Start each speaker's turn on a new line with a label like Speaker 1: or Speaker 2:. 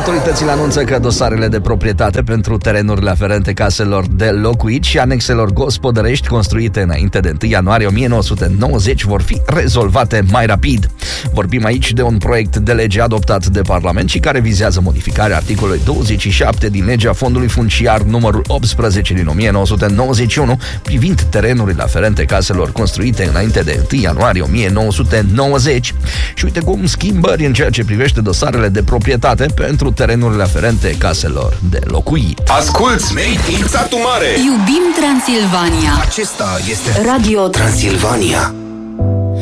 Speaker 1: Autoritățile anunță că dosarele de proprietate pentru terenurile aferente caselor de locuit și anexelor gospodărești construite înainte de 1 ianuarie 1990 vor fi rezolvate mai rapid. Vorbim aici de un proiect de lege adoptat de Parlament și care vizează modificarea articolului 27 din legea Fondului Funciar numărul 18 din 1991 privind terenurile aferente caselor construite înainte de 1 ianuarie 1990. Și uite cum schimbări în ceea ce privește dosarele de proprietate pentru terenurile aferente caselor de locuit.
Speaker 2: Asculți Made in Satu Mare.
Speaker 3: Iubim Transilvania.
Speaker 2: Acesta este
Speaker 3: Radio
Speaker 2: Transilvania.